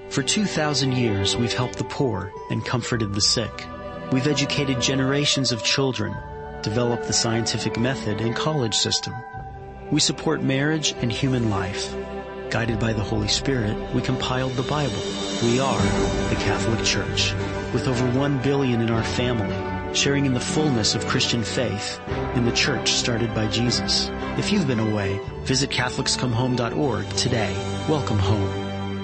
For 2,000 years, we've helped the poor and comforted the sick. We've educated generations of children, developed the scientific method and college system. We support marriage and human life. Guided by the Holy Spirit, we compiled the Bible. We are the Catholic Church, with over 1 billion in our family, sharing in the fullness of Christian faith in the church started by Jesus. If you've been away, visit CatholicsComeHome.org today. Welcome home.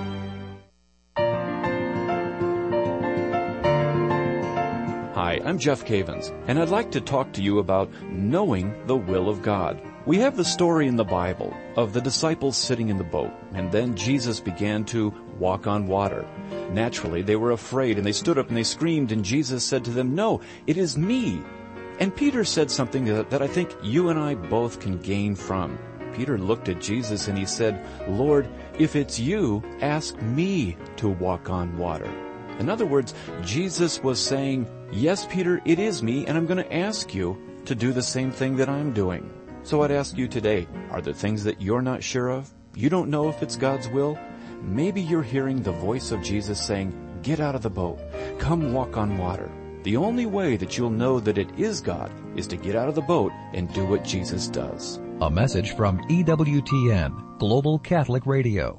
Hi, I'm Jeff Cavins, and I'd like to talk to you about knowing the will of God. We have the story in the Bible of the disciples sitting in the boat, and then Jesus began to walk on water. Naturally, they were afraid, and they stood up and they screamed, and Jesus said to them, "No, it is me." And Peter said something that I think you and I both can gain from. Peter looked at Jesus and he said, "Lord, if it's you, ask me to walk on water." In other words, Jesus was saying, "Yes, Peter, it is me, and I'm going to ask you to do the same thing that I'm doing." So I'd ask you today, are there things that you're not sure of? You don't know if it's God's will? Maybe you're hearing the voice of Jesus saying, "Get out of the boat. Come walk on water." The only way that you'll know that it is God is to get out of the boat and do what Jesus does. A message from EWTN, Global Catholic Radio.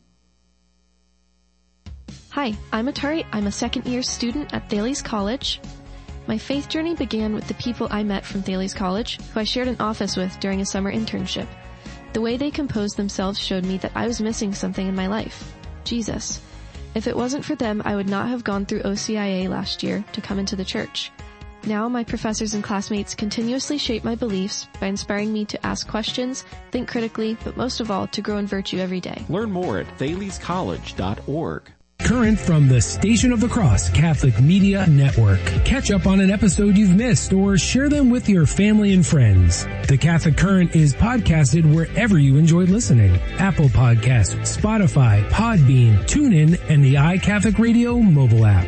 Hi, I'm Atari. I'm a second-year student at Thales College. My faith journey began with the people I met from Thales College, who I shared an office with during a summer internship. The way they composed themselves showed me that I was missing something in my life, Jesus. If it wasn't for them, I would not have gone through OCIA last year to come into the church. Now my professors and classmates continuously shape my beliefs by inspiring me to ask questions, think critically, but most of all, to grow in virtue every day. Learn more at thalescollege.org. Current from the Station of the Cross Catholic Media Network. Catch up on an episode you've missed or share them with your family and friends. The Catholic Current is podcasted wherever you enjoyed listening. Apple Podcasts, Spotify, Podbean, TuneIn, and the iCatholic Radio mobile app.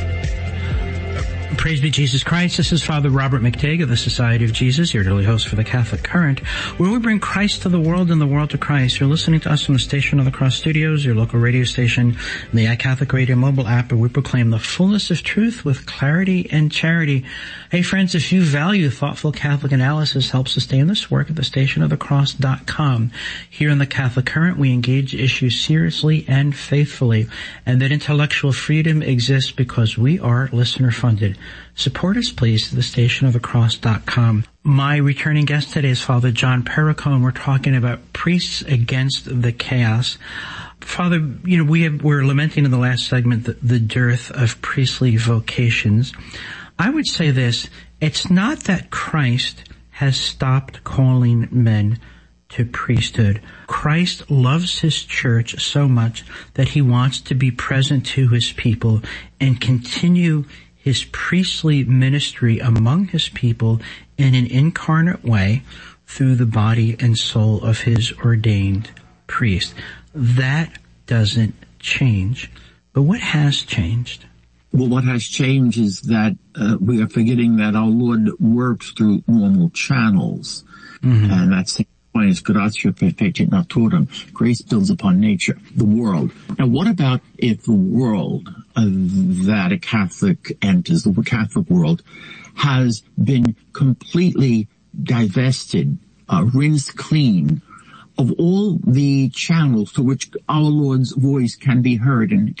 Praise be Jesus Christ. This is Father Robert McTague of the Society of Jesus, your daily host for the Catholic Current, where we bring Christ to the world and the world to Christ. You're listening to us from the Station of the Cross Studios, your local radio station, and the iCatholic Radio mobile app, where we proclaim the fullness of truth with clarity and charity. Hey friends, if you value thoughtful Catholic analysis, help sustain this work at thestationofthecross.com. Here in the Catholic Current, we engage issues seriously and faithfully, and that intellectual freedom exists because we are listener-funded. Support us, please, to thestationofthecross.com. My returning guest today is Father John Perricone. We're talking about priests against the chaos. Father, we're lamenting in the last segment the dearth of priestly vocations. I would say this: it's not that Christ has stopped calling men to priesthood. Christ loves his church so much that he wants to be present to his people and continue his priestly ministry among his people in an incarnate way through the body and soul of his ordained priest. That doesn't change. But what has changed? Well, what has changed is that we are forgetting that our Lord works through normal channels. Mm-hmm. And that's the point is Gratio Perfectit Naturam. Grace builds upon nature, the world. Now, what about if the world that a Catholic enters, the Catholic world, has been completely divested, rinsed clean of all the channels through which our Lord's voice can be heard and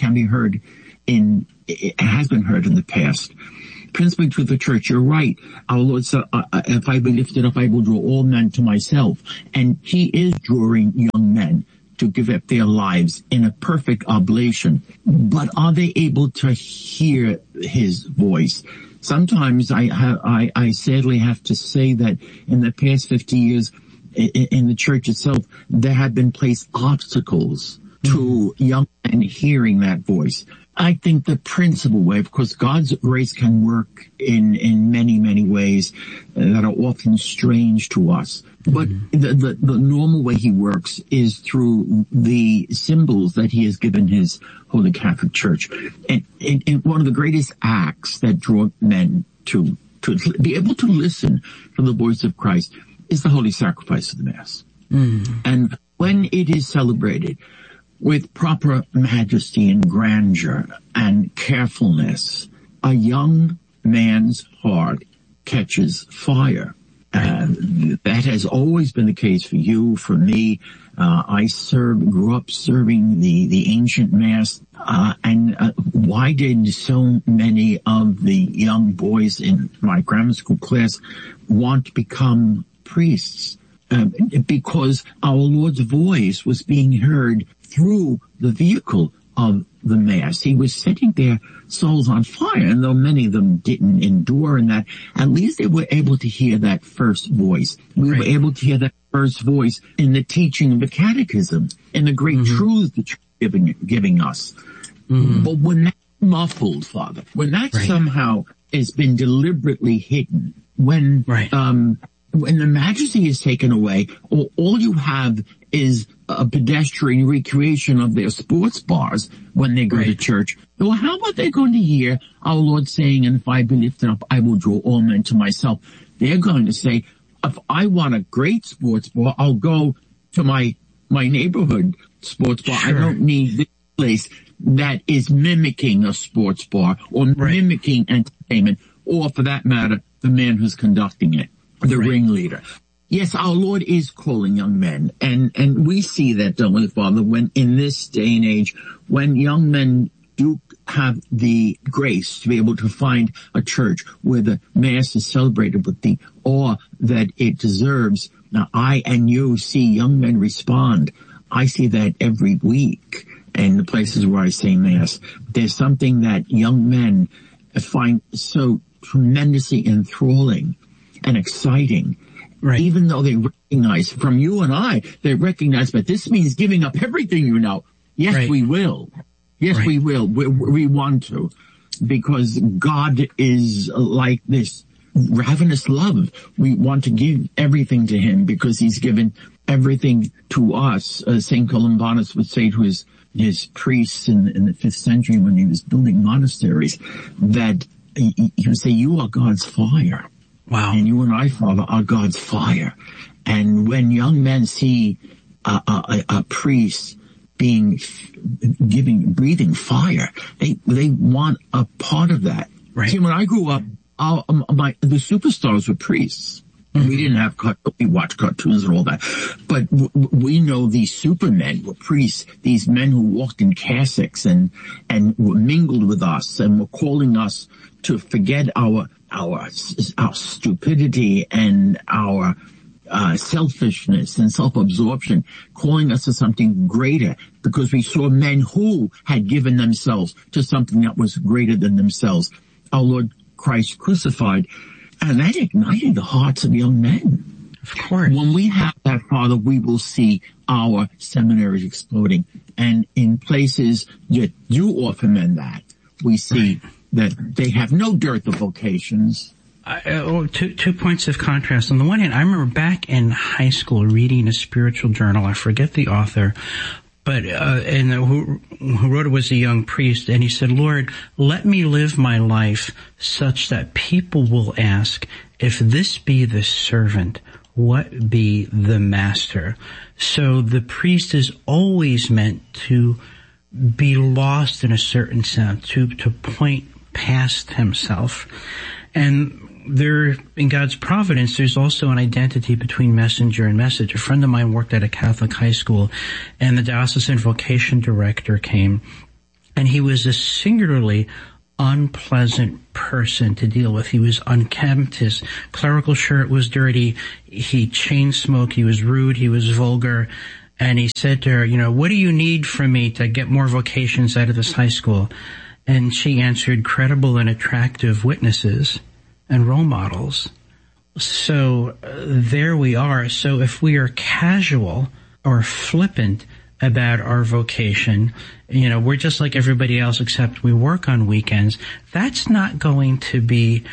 has been heard in the past? Principally through the church. You're right. Our Lord said, if I be lifted up, I will draw all men to myself. And he is drawing young men to give up their lives in a perfect oblation. But are they able to hear his voice? Sometimes I sadly have to say that in the past 50 years in the church itself, there have been placed obstacles to young men hearing that voice. I think the principal way, of course, God's grace can work in many, many ways that are often strange to us. But the normal way he works is through the symbols that he has given his Holy Catholic Church. And one of the greatest acts that draw men to be able to listen to the voice of Christ is the Holy Sacrifice of the Mass. And when it is celebrated, with proper majesty and grandeur and carefulness, a young man's heart catches fire. That has always been the case for you, for me. I grew up serving the ancient mass. Why did so many of the young boys in my grammar school class want to become priests? Because our Lord's voice was being heard through the vehicle of the Mass. He was setting their souls on fire, and though many of them didn't endure in that, at least they were able to hear that first voice. We were able to hear that first voice in the teaching of the catechism, in the great truths that you're giving us. But when that's muffled, Father, when that somehow has been deliberately hidden, when the majesty is taken away, all you have is a pedestrian recreation of their sports bars when they go to church. Well, how about they going to hear our Lord saying, and if I be lifted up, I will draw all men to myself? They're going to say, if I want a great sports bar, I'll go to my neighborhood sports bar. I don't need this place that is mimicking a sports bar or mimicking entertainment, or for that matter, the man who's conducting it, the ringleader. Yes, our Lord is calling young men, and we see that, don't we, Father, when in this day and age, when young men do have the grace to be able to find a church where the Mass is celebrated with the awe that it deserves. Now, I and you see young men respond. I see that every week in the places where I say Mass. There's something that young men find so tremendously enthralling and exciting. Even though they recognize from you and I, they recognize, but this means giving up everything, you know. Yes, we will. Yes, we will. We want to, because God is like this ravenous love. We want to give everything to him because he's given everything to us. St. Columbanus would say to his priests in the 5th century when he was building monasteries, that he would say, you are God's fire. Wow. And you and I, Father, are God's fire. And when young men see a priest breathing fire, they want a part of that. See, when I grew up, the superstars were priests. We didn't have we watched cartoons and all that. But we know these supermen were priests, these men who walked in cassocks and were mingled with us and were calling us to forget our stupidity and our selfishness and self-absorption, calling us to something greater, because we saw men who had given themselves to something that was greater than themselves. Our Lord Christ crucified, and that ignited the hearts of young men. Of course. When we have that, Father, we will see our seminaries exploding. And in places that do offer men that, we see that they have no dearth of vocations. Two points of contrast. On the one hand, I remember back in high school reading a spiritual journal. I forget the author, but who wrote it was a young priest, and he said, Lord, let me live my life such that people will ask, if this be the servant, what be the master? So the priest is always meant to be lost in a certain sense, to point past himself. And there, in God's providence, there's also an identity between messenger and message. A friend of mine worked at a Catholic high school, and the diocesan vocation director came, and he was a singularly unpleasant person to deal with. He was unkempt, his clerical shirt was dirty, he chain smoked, he was rude, he was vulgar, and he said to her, what do you need from me to get more vocations out of this high school? And she answered, credible and attractive witnesses and role models. So there we are. So if we are casual or flippant about our vocation, we're just like everybody else except we work on weekends, that's not going to be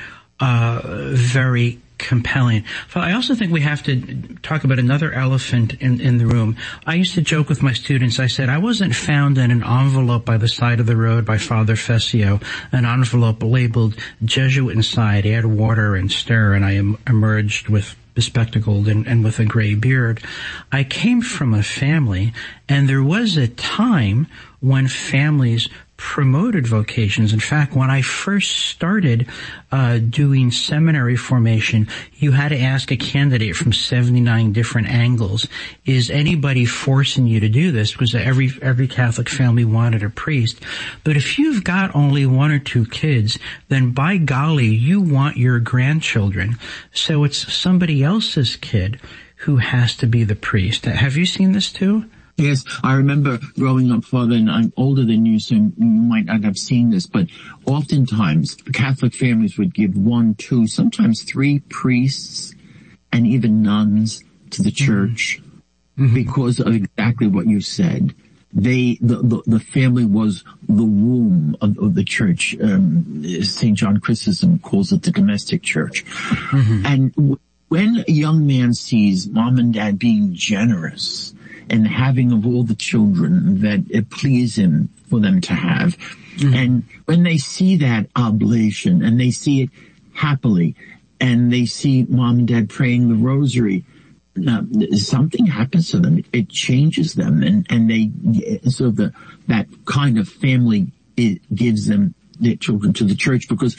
very compelling. But I also think we have to talk about another elephant in the room. I used to joke with my students. I said, I wasn't found in an envelope by the side of the road by Father Fessio, an envelope labeled Jesuit inside. Add water and stir, and I emerged with bespectacled and with a gray beard. I came from a family, and there was a time when families promoted vocations. In fact, when I first started doing seminary formation, you had to ask a candidate from 79 different angles, is anybody forcing you to do this? Because every Catholic family wanted a priest. But if you've got only one or two kids, then by golly, you want your grandchildren. So it's somebody else's kid who has to be the priest. Have you seen this too? Yes, I remember growing up, Father, and I'm older than you, so you might not have seen this, but oftentimes Catholic families would give 1, 2, sometimes 3 priests and even nuns to the church because of exactly what you said. The family was the womb of the church. St. John Chrysostom calls it the domestic church. And when a young man sees mom and dad being generous and having of all the children that it please him for them to have. And when they see that oblation and they see it happily and they see mom and dad praying the rosary, something happens to them. It changes them and they, so that kind of family, it gives them their children to the church because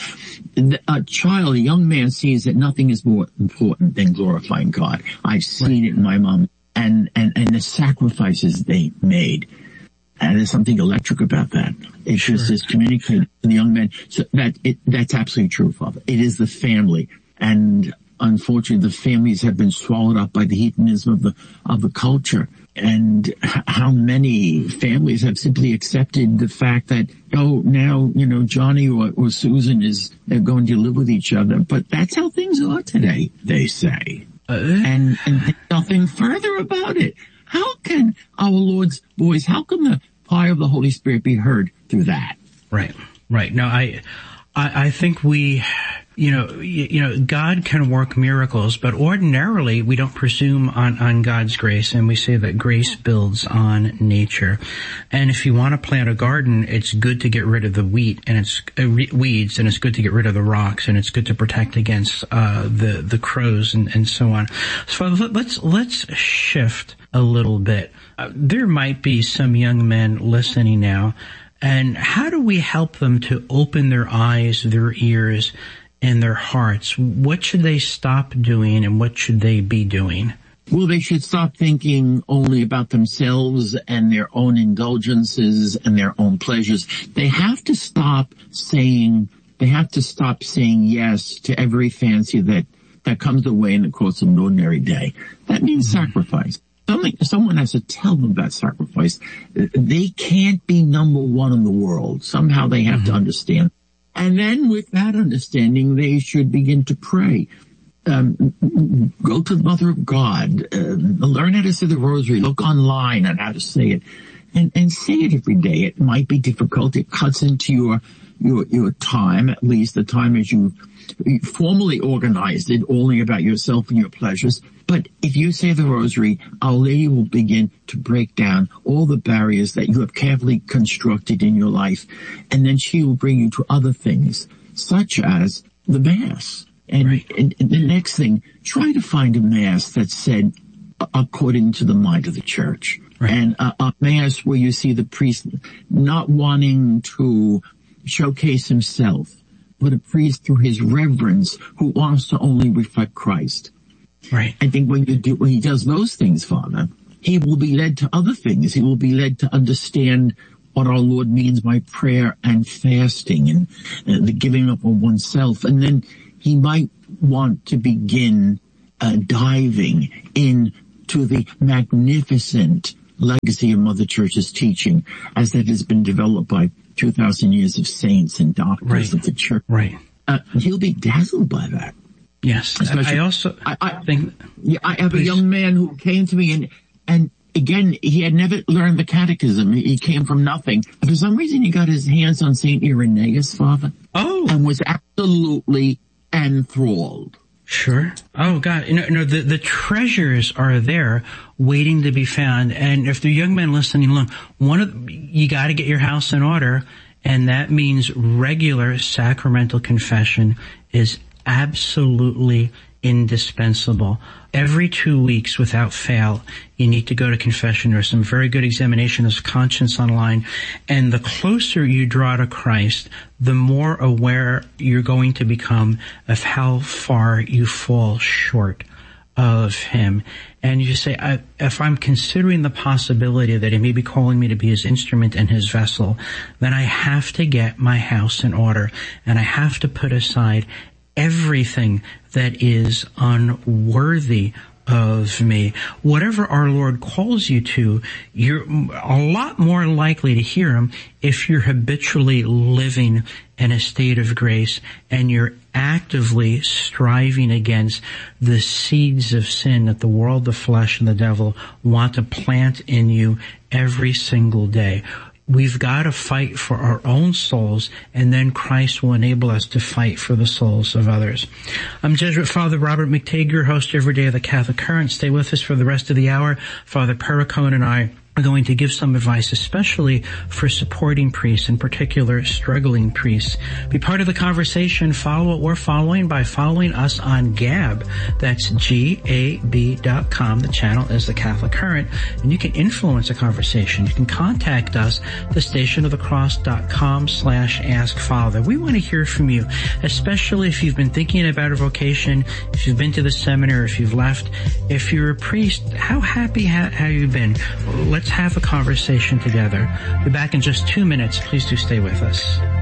a young man sees that nothing is more important than glorifying God. I've seen it in my mom. And the sacrifices they made. And there's something electric about that. It just is communicated to the young men. So that's absolutely true, Father. It is the family. And unfortunately, the families have been swallowed up by the hedonism of the culture. And how many families have simply accepted the fact that, now, Johnny or Susan they're going to live with each other. But that's how things are today, they say. And nothing further about it. How can our Lord's voice, how can the fire of the Holy Spirit be heard through that? Right. No, I think we, God can work miracles, but ordinarily we don't presume on God's grace, and we say that grace builds on nature. And if you want to plant a garden, it's good to get rid of the weeds, and it's good to get rid of the rocks, and it's good to protect against the crows and so on. So let's shift a little bit. There might be some young men listening now. And how do we help them to open their eyes, their ears, and their hearts? What should they stop doing and what should they be doing? Well, they should stop thinking only about themselves and their own indulgences and their own pleasures. They have to stop saying yes to every fancy that comes their way in the course of an ordinary day. That means sacrifice. Someone has to tell them about sacrifice. They can't be number one in the world. Somehow they have to understand. And then with that understanding, they should begin to pray. Go to the Mother of God. Learn how to say the rosary. Look online on how to say it. And say it every day. It might be difficult. It cuts into your time, at least the time as you formally organized it, only about yourself and your pleasures. But if you say the rosary, Our Lady will begin to break down all the barriers that you have carefully constructed in your life. And then she will bring you to other things, such as the Mass. And the next thing, try to find a Mass that's said according to the mind of the Church. Right. And a Mass where you see the priest not wanting to showcase himself, but a priest through his reverence who wants to only reflect Christ. Right. I think when he does those things, Father, he will be led to other things. He will be led to understand what our Lord means by prayer and fasting and the giving up of oneself. And then he might want to begin diving into the magnificent legacy of Mother Church's teaching as that has been developed by 2,000 years of saints and doctors of the Church. Right. He'll be dazzled by that. Yes. I also think... I have a young man who came to me and again, he had never learned the catechism. He came from nothing. For some reason, he got his hands on St. Irenaeus, Father. Oh. And was absolutely enthralled. Sure. Oh, God. The treasures are there waiting to be found. And if the young men listening along, you got to get your house in order. And that means regular sacramental confession is absolutely indispensable. Every 2 weeks, without fail, you need to go to confession. There's some very good examination of conscience online. And the closer you draw to Christ, the more aware you're going to become of how far you fall short of Him. And you say, if I'm considering the possibility that He may be calling me to be His instrument and His vessel, then I have to get my house in order, and I have to put aside everything that is unworthy of me. Whatever our Lord calls you to, you're a lot more likely to hear Him if you're habitually living in a state of grace and you're actively striving against the seeds of sin that the world, the flesh, and the devil want to plant in you every single day. We've got to fight for our own souls, and then Christ will enable us to fight for the souls of others. I'm Jesuit Father Robert McTague, your host every day of the Catholic Current. Stay with us for the rest of the hour. Father Perricone and I are going to give some advice, especially for supporting priests, in particular struggling priests. Be part of the conversation. Follow what we're following by following us on Gab. That's GAB.com. The channel is the Catholic Current, and you can influence the conversation. You can contact us, thestationofthecross.com/askfather. We want to hear from you, especially if you've been thinking about a vocation, if you've been to the seminary, if you've left. If you're a priest, how happy have you been? Let's have a conversation together. Be back in just 2 minutes. Please do stay with us.